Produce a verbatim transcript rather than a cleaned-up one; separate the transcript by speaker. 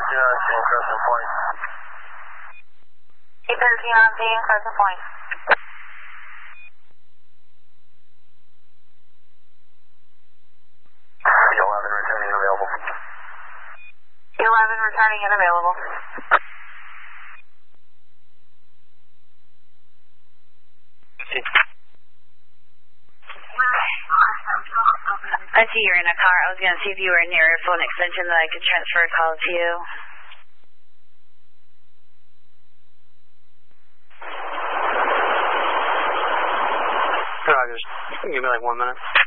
Speaker 1: on Crescent Point.
Speaker 2: eight thirteen on Z in Crescent Point.
Speaker 1: eleven returning and available.
Speaker 2: eleven returning and available.
Speaker 3: I see you're in a car. I was going to see if you were near your phone extension that I could transfer a call to you.
Speaker 1: No, just give me like one minute.